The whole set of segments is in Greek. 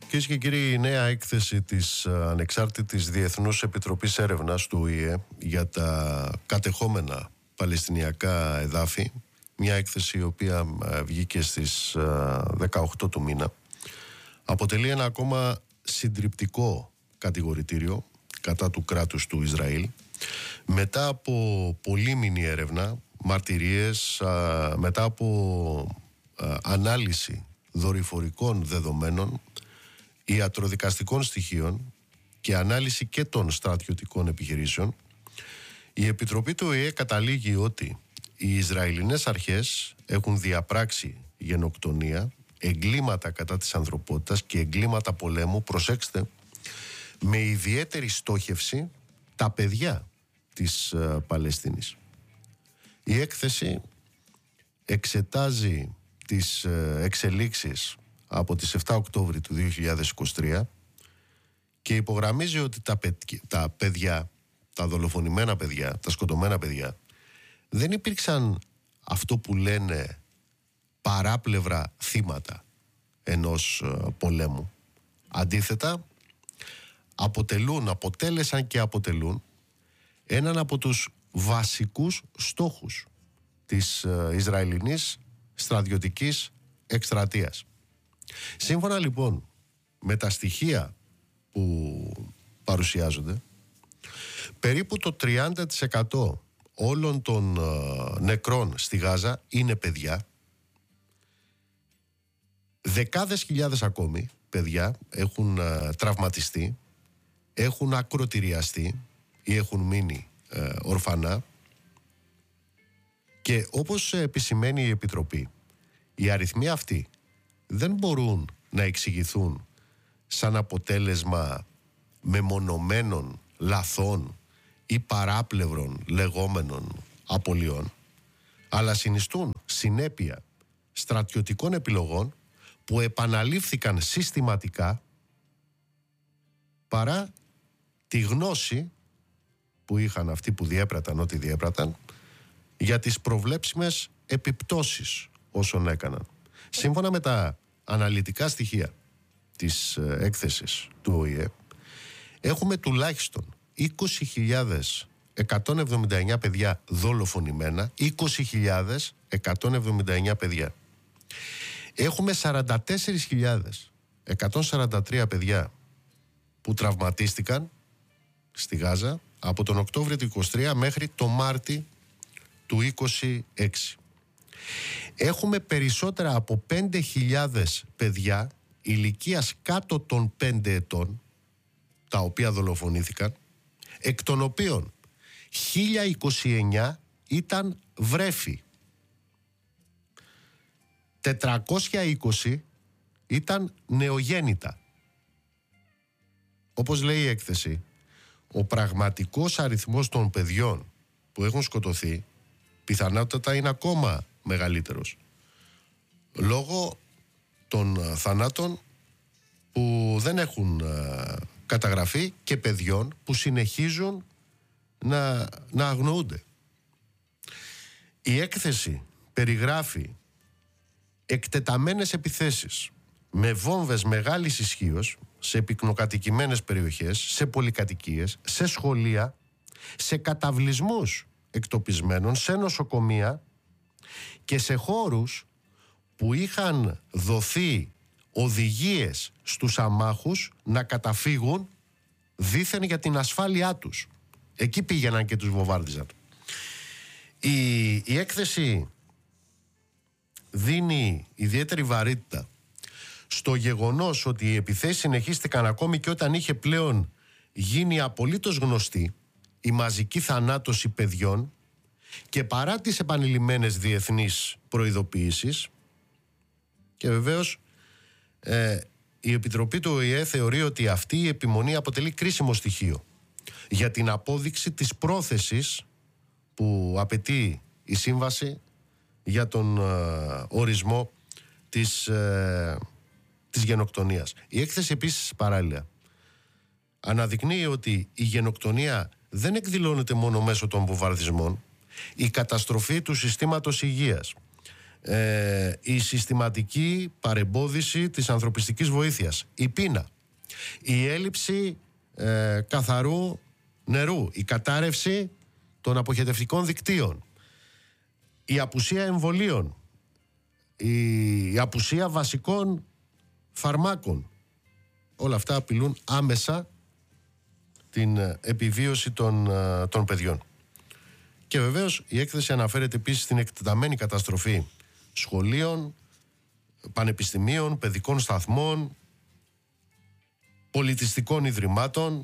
Κυρίες και κύριοι, η νέα έκθεση της Ανεξάρτητης Διεθνούς Επιτροπής Έρευνας του ΟΗΕ για τα κατεχόμενα παλαιστινιακά εδάφη, μια έκθεση η οποία βγήκε στις 18 του μήνα, αποτελεί ένα ακόμα συντριπτικό κατηγορητήριο κατά του κράτους του Ισραήλ, μετά από πολύμηνη έρευνα, μαρτυρίες, μετά από ανάλυση δορυφορικών δεδομένων, ιατροδικαστικών στοιχείων και ανάλυση και των στρατιωτικών επιχειρήσεων. Η Επιτροπή του ΟΗΕ καταλήγει ότι οι Ισραηλινές αρχές έχουν διαπράξει γενοκτονία, εγκλήματα κατά της ανθρωπότητας και εγκλήματα πολέμου, προσέξτε, με ιδιαίτερη στόχευση τα παιδιά της Παλαιστίνης. Η έκθεση εξετάζει τις εξελίξεις από τις 7 Οκτώβρη του 2023 και υπογραμμίζει ότι τα παιδιά, τα δολοφονημένα παιδιά, τα σκοτωμένα παιδιά, δεν υπήρξαν αυτό που λένε παράπλευρα θύματα ενός πολέμου. Αντίθετα, αποτέλεσαν και αποτελούν έναν από τους βασικούς στόχους της Ισραηλινής στρατιωτικής εκστρατείας. Σύμφωνα λοιπόν με τα στοιχεία που παρουσιάζονται, περίπου το 30% όλων των νεκρών στη Γάζα είναι παιδιά. Δεκάδες χιλιάδες ακόμη παιδιά έχουν τραυματιστεί, έχουν ακροτηριαστεί ή έχουν μείνει ορφανά. Και όπως επισημαίνει η Επιτροπή, οι αριθμοί αυτοί δεν μπορούν να εξηγηθούν σαν αποτέλεσμα μεμονωμένων λαθών ή παράπλευρων λεγόμενων απολειών, αλλά συνιστούν συνέπεια στρατιωτικών επιλογών που επαναλήφθηκαν συστηματικά παρά τη γνώση που είχαν αυτοί που διέπραταν ό,τι διέπραταν για τις προβλέψιμες επιπτώσεις όσων έκαναν. Σύμφωνα με τα αναλυτικά στοιχεία της έκθεσης του ΟΗΕ, έχουμε τουλάχιστον 20.179 παιδιά δολοφονημένα, 20.179 παιδιά. Έχουμε 44.143 παιδιά που τραυματίστηκαν στη Γάζα από τον Οκτώβριο του 23 μέχρι το Μάρτι του 26. Έχουμε περισσότερα από 5.000 παιδιά ηλικίας κάτω των 5 ετών, τα οποία δολοφονήθηκαν, εκ των οποίων 1.029 ήταν βρέφη, 420 ήταν νεογέννητα. Όπως λέει η έκθεση, ο πραγματικός αριθμός των παιδιών που έχουν σκοτωθεί πιθανότατα είναι ακόμα μεγαλύτερος, λόγω των θανάτων που δεν έχουν καταγραφεί και παιδιών που συνεχίζουν να αγνοούνται. Η έκθεση περιγράφει εκτεταμένες επιθέσεις με βόμβες μεγάλης ισχύως σε πυκνοκατοικημένες περιοχές, σε πολυκατοικίες, σε σχολεία, σε καταβλισμούς εκτοπισμένων, σε νοσοκομεία και σε χώρους που είχαν δοθεί οδηγίες στους αμάχους να καταφύγουν δήθεν για την ασφάλειά τους. Εκεί πήγαιναν και τους βομβάρδιζαν. Η έκθεση δίνει ιδιαίτερη βαρύτητα στο γεγονός ότι οι επιθέσεις συνεχίστηκαν ακόμη και όταν είχε πλέον γίνει απολύτως γνωστή η μαζική θανάτωση παιδιών και παρά τις επανειλημμένες διεθνείς προειδοποιήσεις. Και βεβαίως η Επιτροπή του ΟΗΕ θεωρεί ότι αυτή η επιμονή αποτελεί κρίσιμο στοιχείο για την απόδειξη της πρόθεσης που απαιτεί η Σύμβαση για τον ορισμό της γενοκτονίας. Η έκθεση επίσης παράλληλα αναδεικνύει ότι η γενοκτονία δεν εκδηλώνεται μόνο μέσω των βομβαρδισμών. Η καταστροφή του συστήματος υγείας, η συστηματική παρεμπόδιση της ανθρωπιστικής βοήθειας, η πείνα, η έλλειψη καθαρού νερού, η κατάρρευση των αποχετευτικών δικτύων, η απουσία εμβολίων, η απουσία βασικών φαρμάκων. Όλα αυτά απειλούν άμεσα την επιβίωση των παιδιών. Και βεβαίως η έκθεση αναφέρεται επίσης στην εκτεταμένη καταστροφή σχολείων, πανεπιστημίων, παιδικών σταθμών, πολιτιστικών ιδρυμάτων.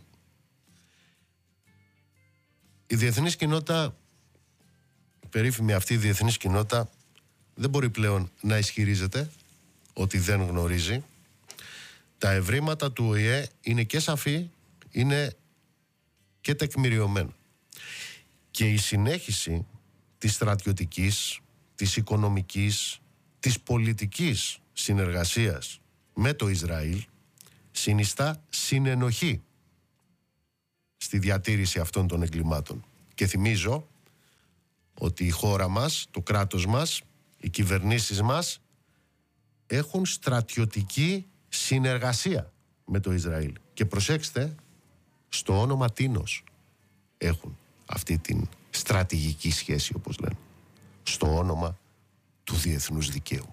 Η διεθνής κοινότητα, η περίφημη αυτή η διεθνής κοινότητα, δεν μπορεί πλέον να ισχυρίζεται ότι δεν γνωρίζει. Τα ευρήματα του ΟΗΕ είναι και σαφή, είναι και τεκμηριωμένα. Και η συνέχιση της στρατιωτικής, της οικονομικής, της πολιτικής συνεργασίας με το Ισραήλ συνιστά συνενοχή στη διατήρηση αυτών των εγκλημάτων. Και θυμίζω ότι η χώρα μας, το κράτος μας, οι κυβερνήσεις μας έχουν στρατιωτική συνεργασία με το Ισραήλ. Και προσέξτε, στο όνομα τίνος έχουν αυτή την στρατηγική σχέση, όπως λένε, στο όνομα του διεθνούς δικαίου.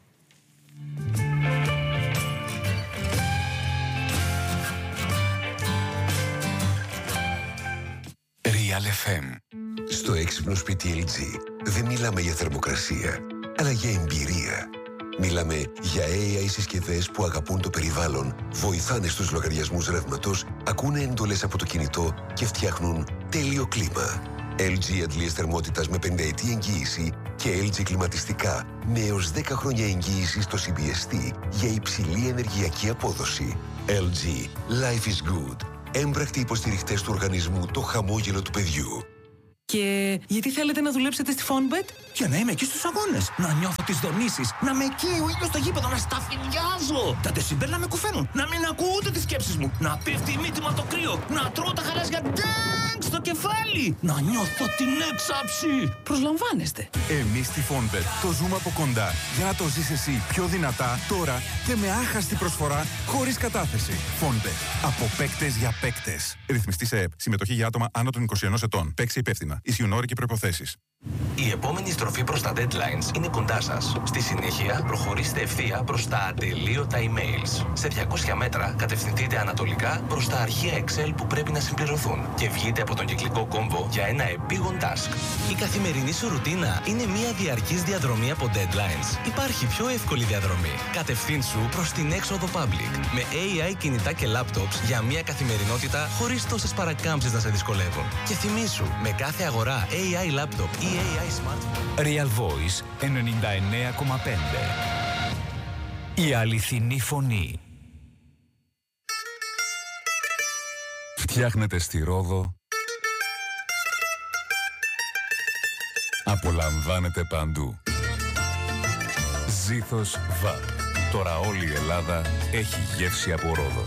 Real FM. Στο έξυπνο σπίτι LG δεν μιλάμε για θερμοκρασία, αλλά για εμπειρία. Μιλάμε για AI συσκευές που αγαπούν το περιβάλλον, βοηθάνε στους λογαριασμούς ρεύματος, ακούνε εντολές από το κινητό και φτιάχνουν τέλειο κλίμα. LG αντλίες θερμότητας με 5ετή εγγύηση και LG κλιματιστικά με έως 10 χρόνια εγγύηση στο CBST για υψηλή ενεργειακή απόδοση. LG. Life is good. Έμπρακτοι υποστηριχτές του οργανισμού, το χαμόγελο του παιδιού. Και γιατί θέλετε να δουλέψετε στη Fonbet? Για να είμαι εκεί στους αγώνες, να νιώθω τις δονήσεις, να με εκεί ο ήλιος στο γήπεδο, να σταφυλιάζω. Τα τεσιμπέλ να με κουφαίνουν, να μην ακούω ούτε τις σκέψεις μου, να πέφτει η μύτη μου από το κρύο, να τρώω τα χαράσια ντάγκ στο κεφάλι, να νιώθω την έξαψη. Προσλαμβάνεστε. Εμείς στη Fonbet το ζούμε από κοντά για να το ζεις εσύ πιο δυνατά τώρα και με άχαστη προσφορά χωρίς κατάθεση. Fonbet. Από παίκτες για παίκτες. Ρυθμιστή σε ΕΠ. Συμμετοχή για άτομα άνω των 21 ετών. Παίξει υπεύθυνα. Ισχύουν όροι και προϋποθέσεις. Η επόμενη στροφή προς τα deadlines είναι κοντά σας. Στη συνέχεια, προχωρήστε ευθεία προς τα ατελείωτα emails. Σε 200 μέτρα, κατευθυνθείτε ανατολικά προς τα αρχεία Excel που πρέπει να συμπληρωθούν και βγείτε από τον κυκλικό κόμβο για ένα επίγον task. Η καθημερινή σου ρουτίνα είναι μια διαρκής διαδρομή από deadlines. Υπάρχει πιο εύκολη διαδρομή. Κατευθύνσου προς την έξοδο public με AI κινητά και laptops για μια καθημερινότητα χωρίς τόσες παρακάμψεις να σε δυσκολεύουν. Και θυμήσου, με κάθε αγορά AI laptop ή AI smartphone. Real Voice 99,5. Η αληθινή φωνή. Φτιάχνετε στη Ρόδο. Απολαμβάνετε παντού. Ζήθος ΒΑΠ. Τώρα όλη η Ελλάδα έχει γεύση από Ρόδο.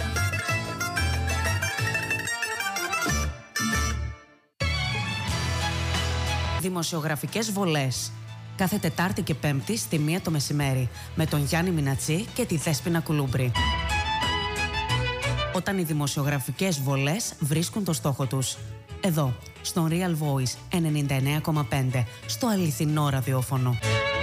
Δημοσιογραφικές βολές. Κάθε Τετάρτη και Πέμπτη στη 1 το μεσημέρι με τον Γιάννη Μινατσί και τη Δέσποινα Κουλούμπρη. Όταν οι δημοσιογραφικές βολές βρίσκουν το στόχο τους. Εδώ, στον Real Voice 99,5, στο αληθινό ραδιόφωνο.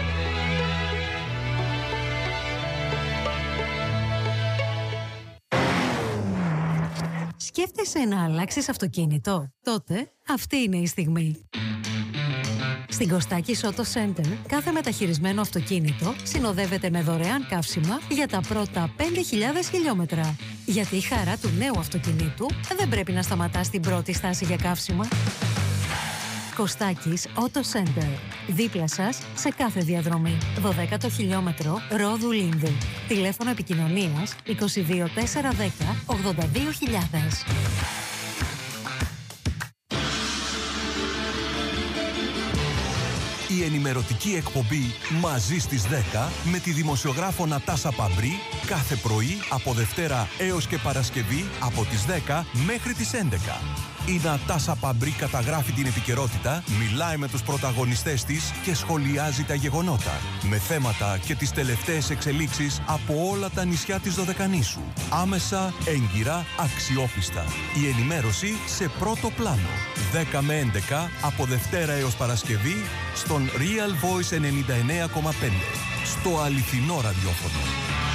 Σκέφτεσαι να αλλάξεις αυτοκίνητο? Τότε αυτή είναι η στιγμή. Στην Κωστάκης Auto Center, κάθε μεταχειρισμένο αυτοκίνητο συνοδεύεται με δωρεάν καύσιμα για τα πρώτα 5.000 χιλιόμετρα. Γιατί η χαρά του νέου αυτοκινήτου δεν πρέπει να σταματά στην πρώτη στάση για καύσιμα. Κωστάκης Auto Center. Δίπλα σας σε κάθε διαδρομή. 12ο χιλιόμετρο Ρόδου Λίνδου. Τηλέφωνο επικοινωνίας 22 410 82.000. Η ενημερωτική εκπομπή «Μαζί στις 10» με τη δημοσιογράφο Νατάσα Παμπρή κάθε πρωί από Δευτέρα έως και Παρασκευή από τις 10 μέχρι τις 11. Η Νατάσα Παμπρί καταγράφει την επικαιρότητα, μιλάει με τους πρωταγωνιστές της και σχολιάζει τα γεγονότα. Με θέματα και τις τελευταίες εξελίξεις από όλα τα νησιά της Δωδεκανήσου. Άμεσα, έγκυρα, αξιόπιστα. Η ενημέρωση σε πρώτο πλάνο. 10 με 11 από Δευτέρα έως Παρασκευή στον Real Voice 99,5. Στο αληθινό ραδιόφωνο.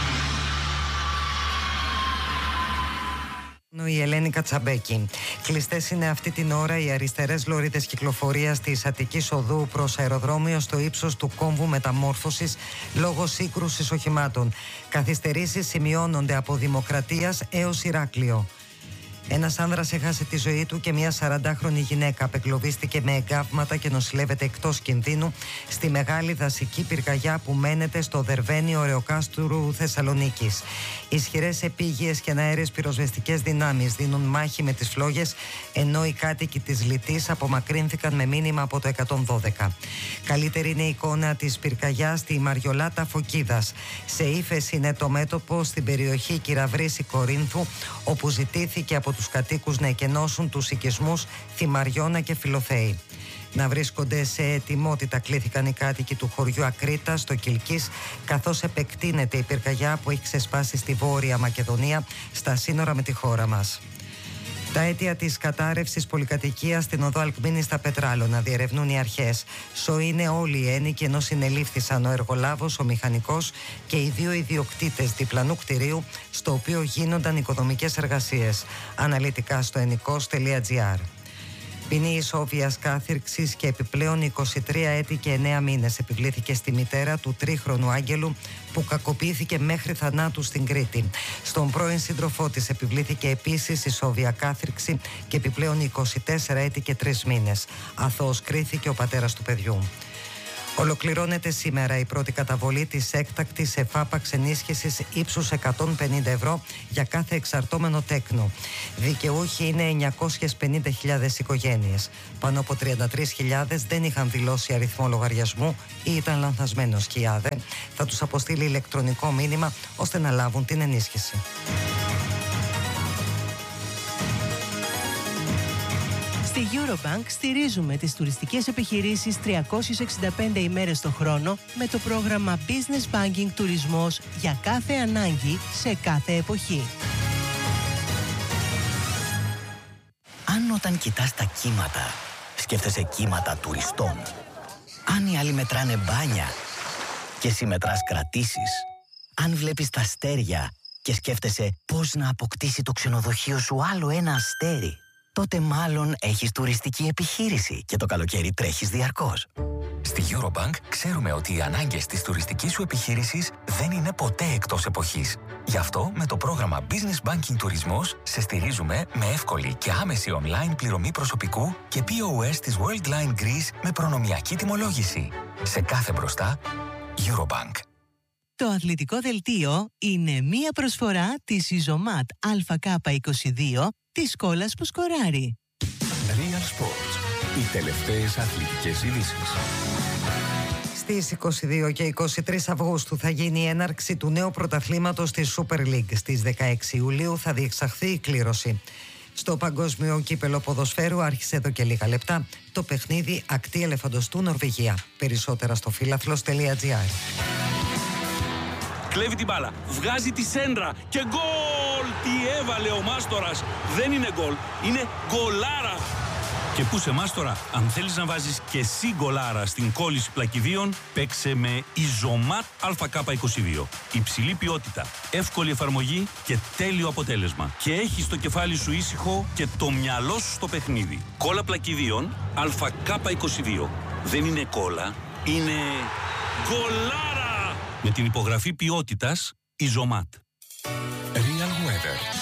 Η Ελένη Κατσαμπέκη. Κλειστές είναι αυτή την ώρα οι αριστερές λωρίδες κυκλοφορίας της Αττικής Οδού προς αεροδρόμιο στο ύψος του κόμβου μεταμόρφωσης λόγω σύγκρουσης οχημάτων. Καθυστερήσεις σημειώνονται από Δημοκρατίας έως Ηράκλειο. Ένας άνδρας έχασε τη ζωή του και μια 40χρονη γυναίκα απεγκλωβίστηκε με εγκάβματα και νοσηλεύεται εκτός κινδύνου στη μεγάλη δασική πυρκαγιά που μένεται στο Δερβένιο Ωρεοκάστρου Θεσσαλονίκης. Ισχυρές επίγειες και αέρειες πυροσβεστικές δυνάμεις δίνουν μάχη με τις φλόγες, ενώ οι κάτοικοι της Λιτής απομακρύνθηκαν με μήνυμα από το 112. Καλύτερη είναι η εικόνα της πυρκαγιάς στη Μαριολάτα Φωκίδας. Σε ύφεση είναι το μέτωπο στην περιοχή Κυραυρής Κορίνθου, όπου ζητήθηκε από τους κατοίκους να εκενώσουν τους οικισμούς Θυμαριώνα και Φιλοθέη. Να βρίσκονται σε ετοιμότητα κλήθηκαν οι κάτοικοι του χωριού Ακρίτα στο Κιλκής, καθώς επεκτείνεται η πυρκαγιά που έχει ξεσπάσει στη Βόρεια Μακεδονία στα σύνορα με τη χώρα μας. Τα αίτια της κατάρρευσης πολυκατοικίας στην οδό Αλκμήνη στα Πετράλωνα διερευνούν οι αρχές. Είναι όλοι οι ένικοι, ενώ συνελήφθησαν ο εργολάβος, ο μηχανικός και οι 2 ιδιοκτήτες διπλανού κτηρίου, στο οποίο γίνονταν οικοδομικές εργασίες. Αναλυτικά στο ενικός.gr. Ποινή ισόβιας κάθυρξης και επιπλέον 23 έτη και 9 μήνες επιβλήθηκε στη μητέρα του 3χρονου Άγγελου, που κακοποιήθηκε μέχρι θανάτου στην Κρήτη. Στον πρώην σύντροφό της επιβλήθηκε επίσης ισόβια κάθυρξη και επιπλέον 24 έτη και 3 μήνες. Αθώος κρίθηκε ο πατέρας του παιδιού. Ολοκληρώνεται σήμερα η πρώτη καταβολή της έκτακτης εφάπαξ ενίσχυσης ύψους 150 ευρώ για κάθε εξαρτώμενο τέκνο. Δικαιούχοι είναι 950.000 οικογένειες. Πάνω από 33.000 δεν είχαν δηλώσει αριθμό λογαριασμού ή ήταν λανθασμένος και η ΑΔΕ θα τους αποστείλει ηλεκτρονικό μήνυμα ώστε να λάβουν την ενίσχυση. Στη Eurobank στηρίζουμε τις τουριστικές επιχειρήσεις 365 ημέρες το χρόνο με το πρόγραμμα Business Banking Τουρισμός για κάθε ανάγκη σε κάθε εποχή. Αν όταν κοιτάς τα κύματα, σκέφτεσαι κύματα τουριστών. Αν οι άλλοι μετράνε μπάνια και εσύ μετράς κρατήσεις. Αν βλέπεις τα αστέρια και σκέφτεσαι πώς να αποκτήσει το ξενοδοχείο σου άλλο ένα αστέρι, τότε μάλλον έχεις τουριστική επιχείρηση και το καλοκαίρι τρέχεις διαρκώς. Στη Eurobank ξέρουμε ότι οι ανάγκες της τουριστικής σου επιχείρησης δεν είναι ποτέ εκτός εποχής. Γι' αυτό με το πρόγραμμα Business Banking Τουρισμός σε στηρίζουμε με εύκολη και άμεση online πληρωμή προσωπικού και POS της Worldline Greece με προνομιακή τιμολόγηση. Σε κάθε μπροστά, Eurobank. Το αθλητικό δελτίο είναι μία προσφορά της Isomat ΑΚ22 της σκόλας που σκοράρει. Real Sports. Οι τελευταίες αθλητικές ειδήσεις. Στις 22 και 23 Αυγούστου θα γίνει η έναρξη του νέου πρωταθλήματος της Super League. Στις 16 Ιουλίου θα διεξαχθεί η κλήρωση. Στο Παγκόσμιο Κύπελλο Ποδοσφαίρου άρχισε εδώ και λίγα λεπτά το παιχνίδι Ακτή Ελεφαντοστού Νορβηγία. Περισσότερα στο φίλαθλος.gr. Κλέβει την μπάλα, βγάζει τη σέντρα και γκολ! Τι έβαλε ο Μάστορας! Δεν είναι γκολ, είναι γκολάρα! Και πού σε Μάστορα, αν θέλεις να βάζεις και εσύ γκολάρα στην κόλληση πλακιδίων, παίξε με Isomat ΑΚ22. Υψηλή ποιότητα, εύκολη εφαρμογή και τέλειο αποτέλεσμα. Και έχεις το κεφάλι σου ήσυχο και το μυαλό σου στο παιχνίδι. Κόλλα πλακιδίων ΑΚ22. Δεν είναι κόλλα, είναι γκολάρα! Με την υπογραφή ποιότητας Isomat. Real Weather.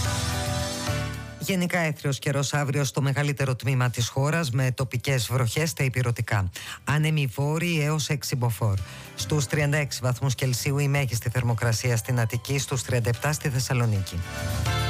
Γενικά έθριος καιρός αύριο στο μεγαλύτερο τμήμα της χώρας με τοπικές βροχές στα ηπειρωτικά. Άνεμοι βόρειοι έως 6 μποφόρ. Στους 36 βαθμούς Κελσίου η μέγιστη θερμοκρασία στην Αττική, στους 37 στη Θεσσαλονίκη.